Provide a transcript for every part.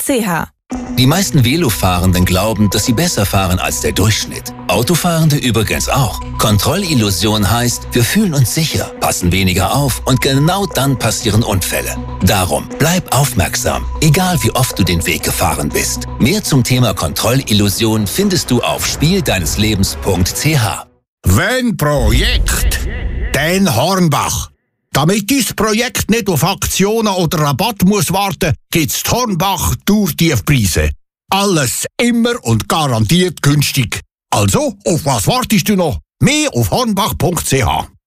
Die meisten Velofahrenden glauben, dass sie besser fahren als der Durchschnitt. Autofahrende übrigens auch. Kontrollillusion heißt, wir fühlen uns sicher, passen weniger auf und genau dann passieren Unfälle. Darum, bleib aufmerksam, egal wie oft du den Weg gefahren bist. Mehr zum Thema Kontrollillusion findest du auf spieldeineslebens.ch. Wenn Projekt, dann Hornbach. Damit dein Projekt nicht auf Aktionen oder Rabatt muss warten, gibt's Hornbach Tourtiefpreise. Alles immer und garantiert günstig. Also, auf was wartest du noch? Mehr auf hornbach.ch.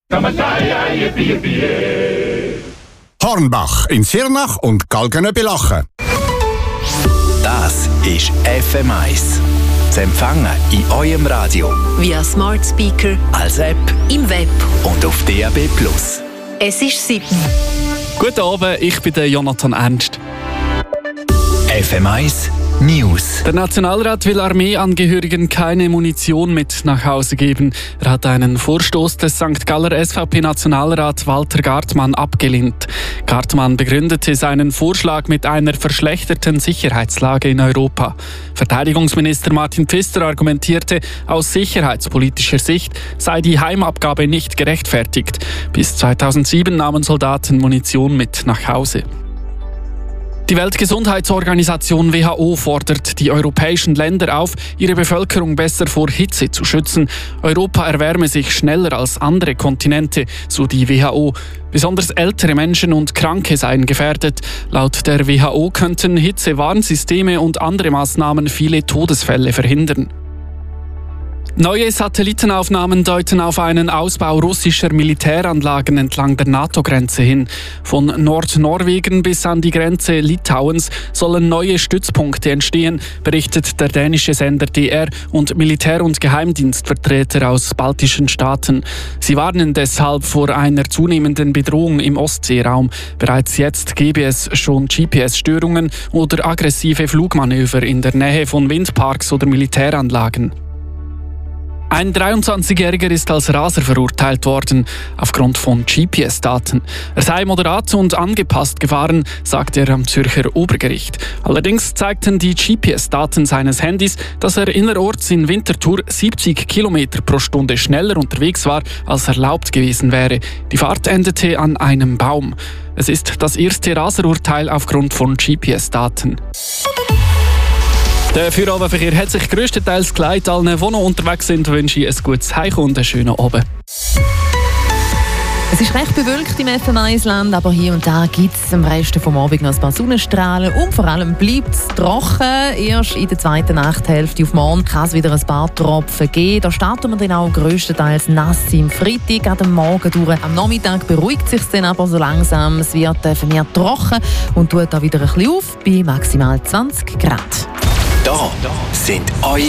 Hornbach in Sirnach und Galgenebelachen. Das ist FM1. Zu empfangen in eurem Radio. Via Smart Speaker, als App, im Web und auf DAB+. Es ist 7. Guten Abend, ich bin der Jonathan Ernst. FM1 News. Der Nationalrat will Armeeangehörigen keine Munition mit nach Hause geben. Er hat einen Vorstoß des St. Galler SVP-Nationalrat Walter Gartmann abgelehnt. Gartmann begründete seinen Vorschlag mit einer verschlechterten Sicherheitslage in Europa. Verteidigungsminister Martin Pfister argumentierte, aus sicherheitspolitischer Sicht sei die Heimabgabe nicht gerechtfertigt. Bis 2007 nahmen Soldaten Munition mit nach Hause. Die Weltgesundheitsorganisation WHO fordert die europäischen Länder auf, ihre Bevölkerung besser vor Hitze zu schützen. Europa erwärme sich schneller als andere Kontinente, so die WHO. Besonders ältere Menschen und Kranke seien gefährdet. Laut der WHO könnten Hitzewarnsysteme und andere Maßnahmen viele Todesfälle verhindern. Neue Satellitenaufnahmen deuten auf einen Ausbau russischer Militäranlagen entlang der NATO-Grenze hin. Von Nordnorwegen bis an die Grenze Litauens sollen neue Stützpunkte entstehen, berichtet der dänische Sender DR und Militär- und Geheimdienstvertreter aus baltischen Staaten. Sie warnen deshalb vor einer zunehmenden Bedrohung im Ostseeraum. Bereits jetzt gebe es schon GPS-Störungen oder aggressive Flugmanöver in der Nähe von Windparks oder Militäranlagen. Ein 23-Jähriger ist als Raser verurteilt worden, aufgrund von GPS-Daten. Er sei moderat und angepasst gefahren, sagt er am Zürcher Obergericht. Allerdings zeigten die GPS-Daten seines Handys, dass er innerorts in Winterthur 70 km pro Stunde schneller unterwegs war, als erlaubt gewesen wäre. Die Fahrt endete an einem Baum. Es ist das erste Raserurteil aufgrund von GPS-Daten. Der Feierabendverkehr hat sich grösstenteils geleitet. Allen, die noch unterwegs sind, wünsche ich ein gutes Heimkommen und einen schönen Abend. Es ist recht bewölkt im FM1-Land, aber hier und da gibt es am Rest vom Abend noch ein paar Sonnenstrahlen und vor allem bleibt es trocken. Erst in der zweiten Nachthälfte auf morgen kann es wieder ein paar Tropfen geben. Da starten wir dann auch grösstenteils nass im Freitag an dem Morgen durch. Am Nachmittag beruhigt sich dann aber so langsam. Es wird vermehrt trocken und tut da wieder ein bisschen auf bei maximal 20 Grad. Da sind eure